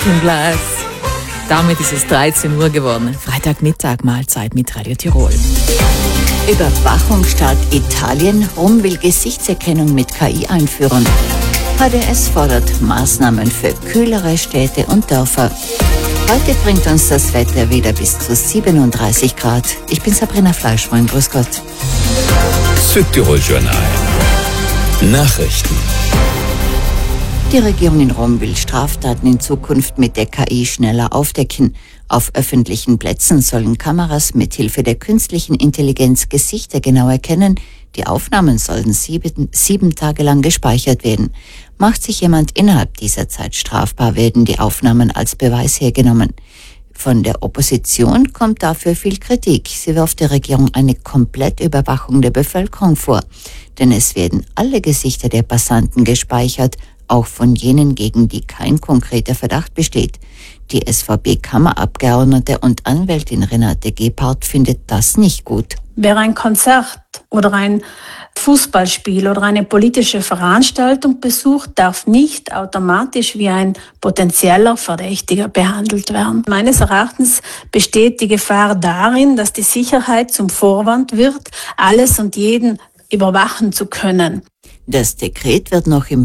Glas. Damit ist es 13 Uhr geworden. Freitagmittag, Mahlzeit mit Radio Tirol. Überwachungsstaat Italien. Rom will Gesichtserkennung mit KI einführen. HDS fordert Maßnahmen für kühlere Städte und Dörfer. Heute bringt uns das Wetter wieder bis zu 37 Grad. Ich bin Sabrina Fleischmann. Grüß Gott. Südtirol Journal. Nachrichten. Die Regierung in Rom will Straftaten in Zukunft mit der KI schneller aufdecken. Auf öffentlichen Plätzen sollen Kameras mithilfe der künstlichen Intelligenz Gesichter genau erkennen. Die Aufnahmen sollen 7 Tage lang gespeichert werden. Macht sich jemand innerhalb dieser Zeit strafbar, werden die Aufnahmen als Beweis hergenommen. Von der Opposition kommt dafür viel Kritik. Sie wirft der Regierung eine Komplettüberwachung der Bevölkerung vor. Denn es werden alle Gesichter der Passanten gespeichert, auch von jenen, gegen die kein konkreter Verdacht besteht. Die SVP-Kammerabgeordnete und Anwältin Renate Gebhardt findet das nicht gut. Wer ein Konzert oder ein Fußballspiel oder eine politische Veranstaltung besucht, darf nicht automatisch wie ein potenzieller Verdächtiger behandelt werden. Meines Erachtens besteht die Gefahr darin, dass die Sicherheit zum Vorwand wird, alles und jeden überwachen zu können. Das Dekret wird noch im